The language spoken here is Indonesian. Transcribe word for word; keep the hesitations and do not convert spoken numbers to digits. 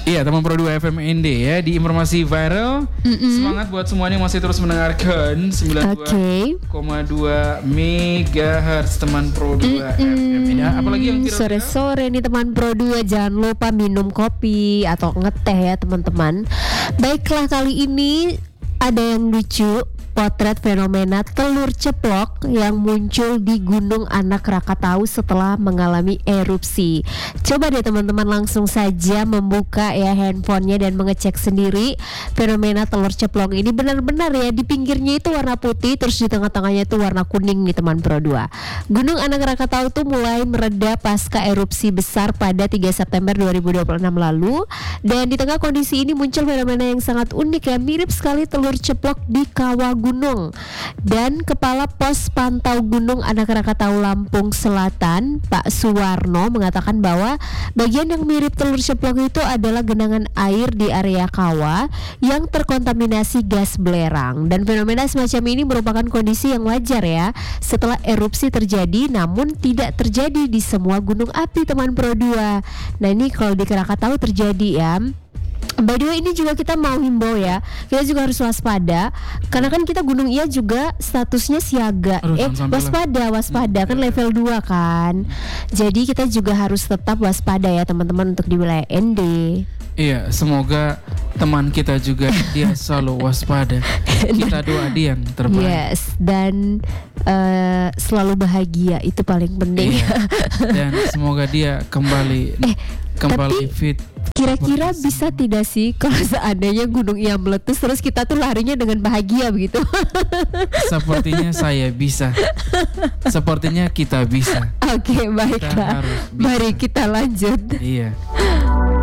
Iya, teman Pro dua F M N D ya di informasi viral. Mm-mm. Semangat buat semuanya yang masih terus mendengarkan sembilan puluh dua koma dua megahertz teman Pro dua F M N D. Apalagi yang viral sore-sore nih teman Pro dua, jangan lupa minum kopi atau ngeteh ya teman-teman. Baiklah, kali ini ada yang lucu, potret fenomena telur ceplok yang muncul di Gunung Anak Rakatau setelah mengalami erupsi. Coba deh teman-teman langsung saja membuka ya handphonenya dan mengecek sendiri fenomena telur ceplok ini. Benar-benar ya, di pinggirnya itu warna putih, terus di tengah-tengahnya itu warna kuning nih teman Pro dua. Gunung Anak Rakatau itu mulai mereda pasca erupsi besar pada tiga September dua ribu dua puluh enam lalu, dan di tengah kondisi ini muncul fenomena yang sangat unik ya, mirip sekali telur ceplok di kawah gunung. Dan Kepala Pos Pantau Gunung Anak Rakatau Lampung Selatan, Pak Suwarno, mengatakan bahwa bagian yang mirip telur ceplok itu adalah genangan air di area kawah yang terkontaminasi gas belerang. Dan fenomena semacam ini merupakan kondisi yang wajar ya setelah erupsi terjadi, namun tidak terjadi di semua gunung api teman Pro dua. Nah ini kalau di Krakatau terjadi ya. By the way, ini juga kita mau himbau ya, kita juga harus waspada karena kan kita Gunung Iya juga statusnya siaga. Aduh, eh waspada, waspada kan level dua kan. Jadi kita juga harus tetap waspada ya teman-teman untuk di wilayah N D. Iya, semoga teman kita juga dia selalu waspada. Kita doa dia yang terbaik. Yes, dan uh, selalu bahagia, itu paling penting. Iya. Dan semoga dia kembali eh, kembali tapi, fit. Kira-kira bisa tidak sih kalau seandainya Gunung Iya meletus terus kita tuh larinya dengan bahagia begitu? Sepertinya saya bisa. Sepertinya kita bisa. Oke, baiklah. Mari kita lanjut. Iya.